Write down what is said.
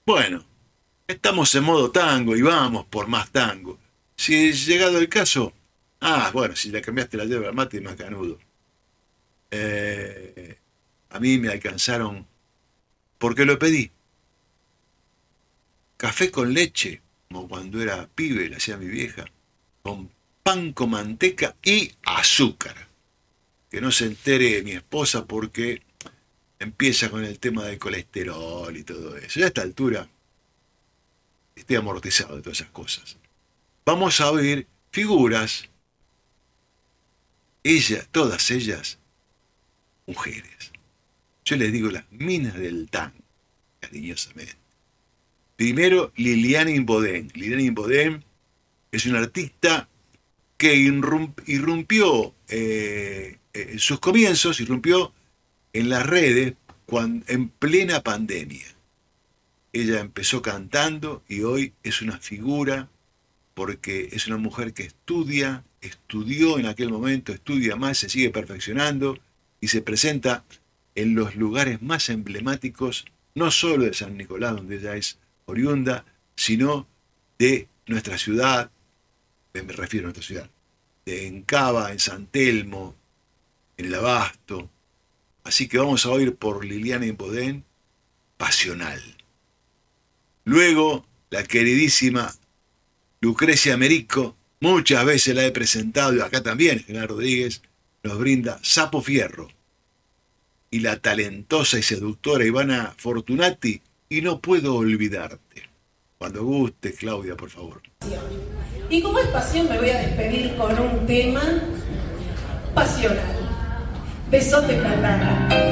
Bueno, estamos en modo tango y vamos por más tango. Si llegado el caso, bueno, si le cambiaste la yerba al mate, más canudo. Eh, a mí me alcanzaron porque lo pedí. Café con leche, como cuando era pibe, le hacía mi vieja, con pan con manteca y azúcar. Que no se entere mi esposa porque empieza con el tema del colesterol y todo eso. Ya a esta altura estoy amortizado de todas esas cosas. Vamos a oír figuras, todas ellas mujeres. Yo les digo las minas del tango, cariñosamente. Primero, Liliana Imboden. Liliana Imboden es una artista que irrumpió en sus comienzos, irrumpió en las redes en plena pandemia. Ella empezó cantando y hoy es una figura porque es una mujer que estudió en aquel momento, estudia más, se sigue perfeccionando y se presenta en los lugares más emblemáticos, no solo de San Nicolás, donde ella es oriunda, sino de nuestra ciudad, me refiero a nuestra ciudad, en Cava, en San Telmo, en el Abasto. Así que vamos a oír por Liliana Impodén, Pasional. Luego, la queridísima Lucrecia Merico, muchas veces la he presentado, y acá también, General Rodríguez, nos brinda Sapo Fierro. Y la talentosa y seductora Ivana Fortunati, y No puedo olvidarte. Cuando guste, Claudia, por favor. Y como es pasión, me voy a despedir con un tema pasional. Besote, Carrara.